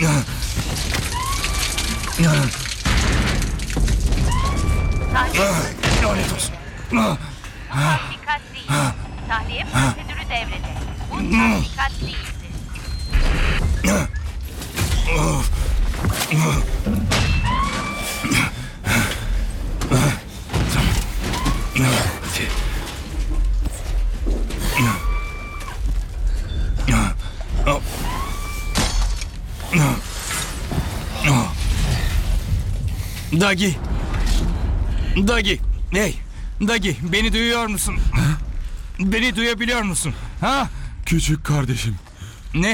Lanet olsun. Dikkat değil. Tahliye prosedürü devrede. Bu dikkat değildi. Dagi. Dagi. Hey. Dagi, beni duyuyor musun? Beni duyabiliyor musun? Ha? Küçük kardeşim. Ne?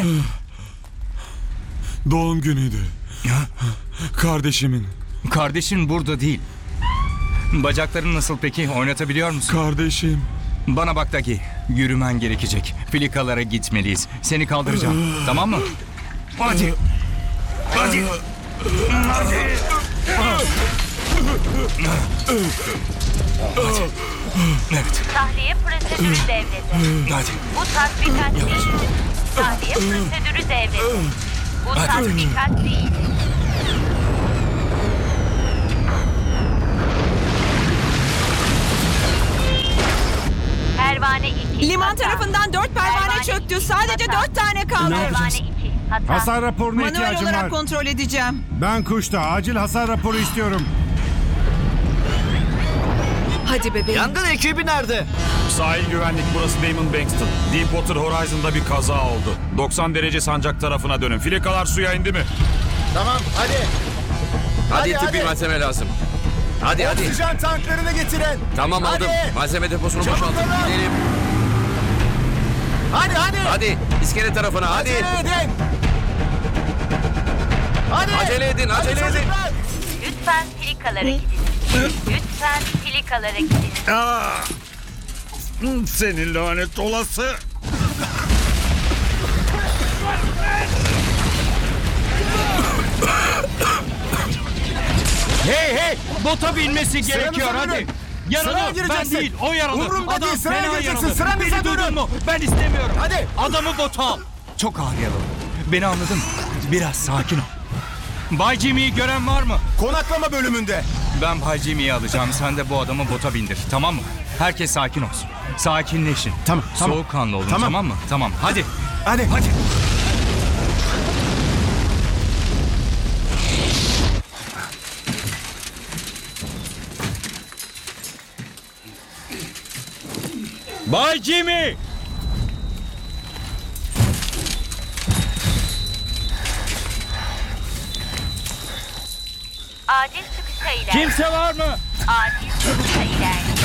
Doğum günüydü. Kardeşimin. Kardeşin burada değil. Bacakların nasıl peki? Oynatabiliyor musun? Kardeşim. Bana bak Dagi. Yürümen gerekecek. Filikalara gitmeliyiz. Seni kaldıracağım. Tamam mı? Hadi. Hadi. Hadi. Evet. Tahliye prosedürü devrede. Hadi. Bu tatbikat değildi. Tahliye prosedürü devrede. Bu tatbikat değildi. Pervane 2. Liman hata. tarafından 4 pervane Pervane çöktü. iki, Sadece hata. 4 tane kaldı. Pervane 2. Hata. Hasar raporuna Manuel ihtiyacım olarak var. kontrol edeceğim. Ben Kuş'ta acil hasar raporu istiyorum. Hadi bebeğim. Yangın ekibi nerede? Sahil güvenlik, burası Damon Bankston. Deepwater Horizon'da bir kaza oldu. 90 derece sancak tarafına dönün. Filikalar suya indi mi? Tamam hadi. Hadi Hadi, tıbbi hadi. malzeme lazım. Hadi. Oksijen tanklarını getirin. Tamam Hadi. aldım. Malzeme deposunu Çabuk boşaltın. olun. Gidelim. Hadi. Hadi iskele tarafına hadi. Acele edin. Hadi. Acele edin, Hadi acele edin. çocuklar. Lütfen filikalara gidin. Lütfen filikalara gidin. Senin lanet olası. Hey! Bota binmesi gerekiyor Sıranıza hadi. dönün. Yaralı Sıraya ben gireceksin. değil o yaralı. Umurumda Adam değil, sıraya fena gireceksin. yaralı. Sıranıza Beni duydun dönün. mu? Ben istemiyorum. Hadi. Adamı bota al. Çok ağır yaralı. Beni anladın mı? Biraz sakin ol. Bay Jimmy'yi gören var mı? Konaklama bölümünde. Ben Bay Jimmy'yi alacağım. Sen de bu adamı bota bindir. Tamam mı? Herkes sakin olsun. Sakinleşin. Tamam. Soğukkanlı olun. Tamam mı? Tamam. Hadi. Hadi. Bay Jimmy! Acil çıkışa ilerle. Kimse var mı? Acil çıkışa ilerle.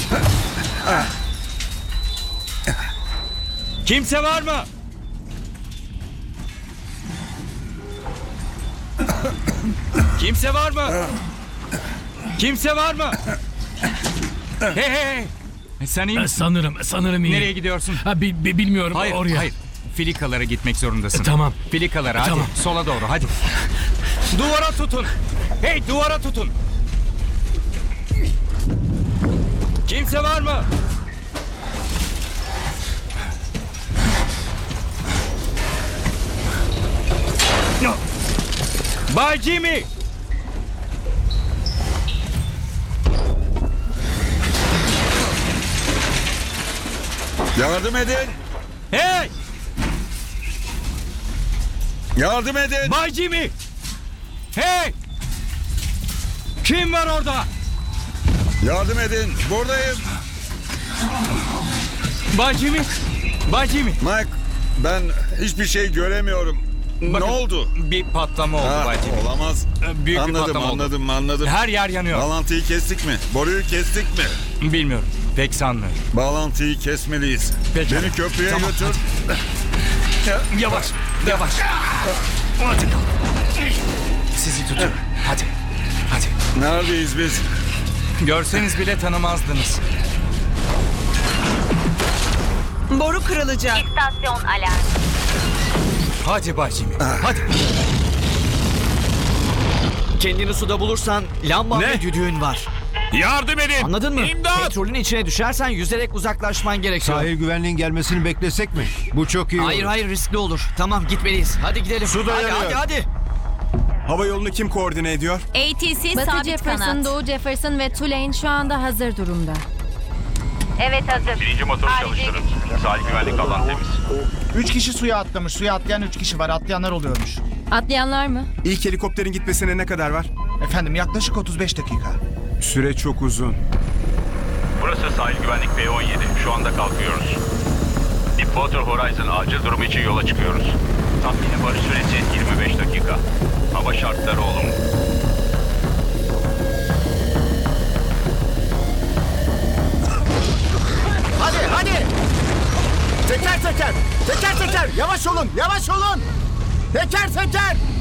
Kimse var mı? Kimse var mı? Kimse var mı? Hey! Sen iyi misin? Sanırım iyi. Nereye gidiyorsun? Ha, bilmiyorum Hayır, oraya. hayır. Filikalara gitmek zorundasın. Tamam. Filikalara hadi. Tamam. Sola doğru hadi. Duvara tutun. Hey duvara tutun. Kimse var mı? Bay Jimmy! Yardım edin. Hey! Yardım edin. Bay Jimmy! Hey! Kim var orada? Yardım edin. Buradayım. Bay Jimmy! Bay Jimmy! Mike, ben hiçbir şey göremiyorum. Ne Bakın, oldu? Bir patlama oldu Ha, Bay Jimmy. olamaz. Büyük bir Anladım, patlama oldu. anladım. Her yer yanıyor. Bağlantıyı kestik mi? Boruyu kestik mi? Bilmiyorum. Pek sanmıyorum. Bağlantıyı kesmeliyiz. Peki. Beni köprüye Tamam, götür. Yavaş. Hadi. Sizi tutuyorum. Hadi. Neredeyiz biz? Görseniz bile tanımazdınız. Boru kırılacak. İstasyon alarm. Hadi Bay Jimmy. Hadi. Kendini suda bulursan lamba ve düdüğün var. Yardım edin. Anladın mı? İmdat. Petrolün içine düşersen yüzerek uzaklaşman gerekiyor. Sahil güvenliğin gelmesini beklesek mi? Bu çok iyi Hayır olur. hayır riskli olur. Tamam gitmeliyiz. Hadi gidelim. Su hadi dayanıyor. hadi. Hava yolunu kim koordine ediyor? ATC Batı sabit Jefferson, kanat. Doğu Jefferson ve Tulane şu anda hazır durumda. Evet hazır. Birinci motoru Hadi. çalıştırın. Sahil güvenlik alan temiz. 3 kişi suya atlamış. Suya atlayan 3 kişi var. Atlayanlar oluyormuş. Atlayanlar mı? İlk helikopterin gitmesine ne kadar var? Efendim yaklaşık 35 dakika. Süre çok uzun. Burası sahil güvenlik B-17. Şu anda kalkıyoruz. Deepwater Horizon acil durum için yola çıkıyoruz. Tahmini varış süresi 25 dakika. Hava şartları olumlu. Hadi hadi. Teker teker. Teker teker. Yavaş olun. Yavaş olun. Teker teker.